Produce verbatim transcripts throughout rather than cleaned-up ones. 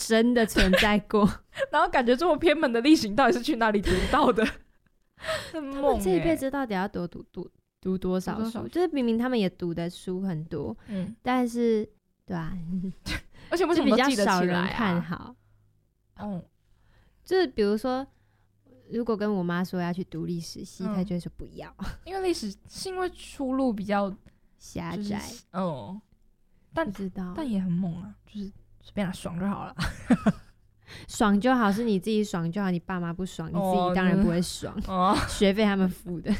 真的存在过。 然后感觉这么偏门的历史，你到底是去哪里读到的？很猛、欸、 他们这一辈子到底要多读读读多少书？少就是明明他们也读的书很多，嗯，但是对啊， 而且为什么都记得起来、啊、 比较少人看好。哦，就是比如说，如果跟我妈说要去读历史系，她、嗯、就会说不要， 因为历史是因为出路比较狭窄。 哦，但不知道， 但也很猛啊，就是随便啦，爽就好了。 爽就好，是你自己爽就好，你爸妈不爽，你自己当然不会爽。哦，学费他们付的。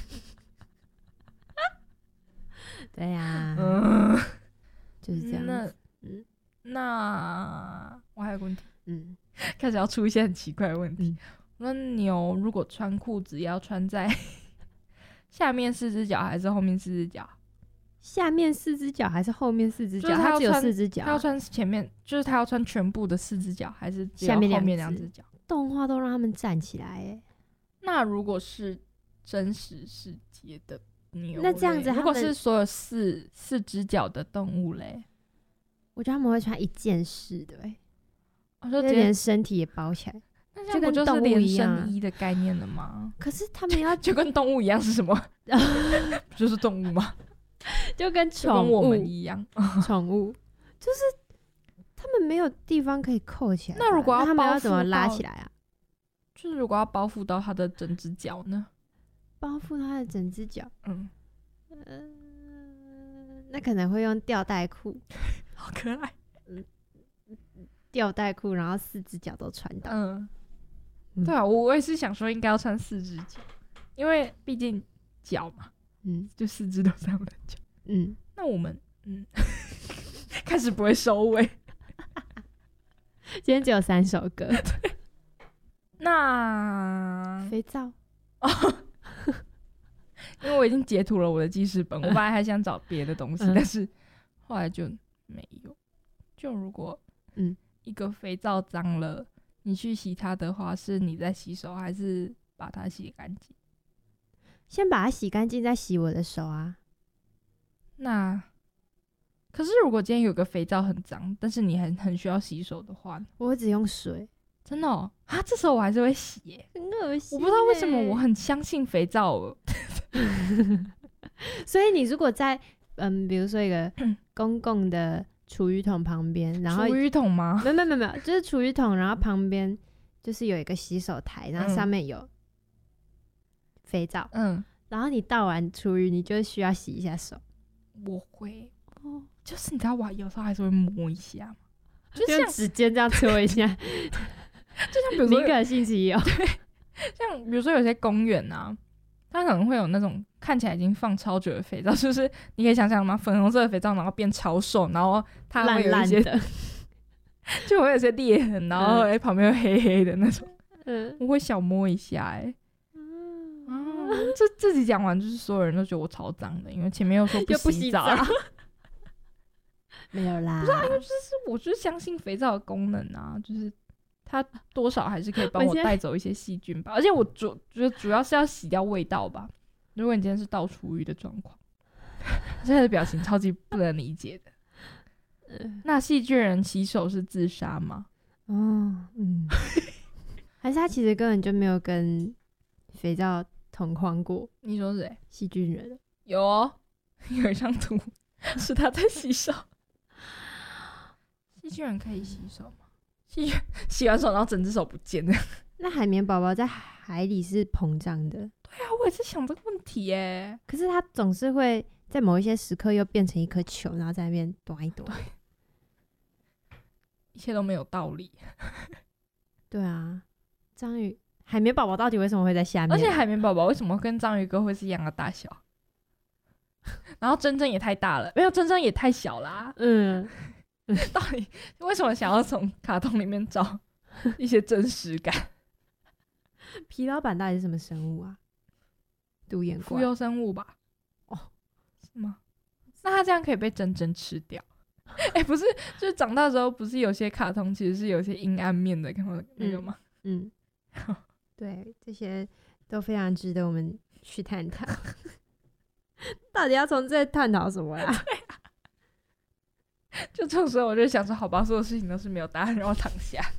对呀、啊，嗯，就是这样。 那，嗯，那我还有个问题，嗯，开始要出一些很奇怪的问题。那、嗯、牛如果穿裤子要穿在下面四只脚还是后面四只脚？ 下面四只脚还是后面四只脚？就是他只有四只脚， 他要穿前面，就是他要穿全部的四只脚，还是下面后面两只脚？ 动画都让他们站起来，哎， 那如果是真实世界的牛， 那这样子， 如果是所有四四只脚的动物嘞， 我觉得他们会穿一件式的、欸，哎，就连身体也包起来， 那就跟动物一样，连身衣的概念了吗？ 可是他们要就跟动物一样是什么？不就是动物吗？ 就跟宠物我们一样， 宠物就是他们没有地方可以扣起来。 那如果要他们要怎么拉起来啊？ 就是如果要包覆到他的整只脚呢？ 包覆他的整只脚，嗯，呃，那可能会用吊带裤， 好可爱， 嗯，吊带裤，然后四只脚都穿到， 嗯，对啊，我我也是想说应该要穿四只脚，因为毕竟脚嘛。嗯，就四只都是他们的脚。嗯，那我们嗯开始不会收尾。 今天只有三首歌。 对。那肥皂哦，因为我已经截图了我的记事本，我本来还想找别的东西，嗯、但是后来就没有。就如果嗯一个肥皂脏了，你去洗它的话，是你在洗手，还是把它洗干净？ 先把它洗干净，再洗我的手啊。 那可是如果今天有个肥皂很脏，但是你很很需要洗手的话， 我会只用水。 真的哦啊，这时候我还是会洗耶， 很恶心。 我不知道为什么我很相信肥皂了。 所以你如果在嗯，比如说一个公共的厨余桶旁边，然后厨余桶吗？ 没有没有没有，就是厨余桶，然后旁边就是有一个洗手台，然后上面有。肥皂，嗯，然后你倒完厨余，你就需要洗一下手。 我会，哦，就是你知道我有时候还是会摸一下嘛， 就像指尖这样搓一下， 就像比如说敏感性肌有， 对，像比如说有些公园啊，它可能会有那种看起来已经放超久的肥皂，就是你可以想象吗？粉红色的肥皂，然后变超瘦，然后它会有一些， 烂烂的就会有些裂痕，然後、嗯、旁边会黑黑的那种，嗯，我会小摸一下、欸，哎。这自己讲完，就是所有人都觉得我超脏的，因为前面又说不洗澡， 又不洗澡没有啦。 不是啊，因为就是我就是相信肥皂的功能啊，就是它多少还是可以帮我带走一些细菌吧。而且我主觉得主要是要洗掉味道吧。如果你今天是倒厨余的状况，现在的表情超级不能理解的。那细菌人洗手是自杀吗？ 哦，嗯，还是他其实根本就没有跟肥皂同框过。 你说谁？ 细菌人有哦，有一张图是他在洗手。细菌人可以洗手吗？细菌洗完手然后整只手不见了。 那海绵宝宝在海里是膨胀的。 对啊，我也是想这个问题耶。 可是他总是会在某一些时刻又变成一颗球，然后在那边躲一躲。 一切都没有道理。 对啊，章鱼。海绵宝宝到底为什么会在下面？ 而且海绵宝宝为什么跟章鱼哥会是一样的大小？然后珍珍也太大了，没有珍珍也太小啦、啊。嗯，到底为什么想要从卡通里面找一些真实感？ 皮老板到底是什么生物啊？独眼怪， 浮游生物吧？哦，是吗？那他这样可以被珍珍吃掉？哎、欸，不是，就是长大之后，不是有些卡通其实是有些阴暗面的，看过那个吗？嗯。嗯对，这些都非常值得我们去探讨。到底要从这探讨什么呀？ 就这种时候，我就想说，好吧，所有事情都是没有答案，让我躺下。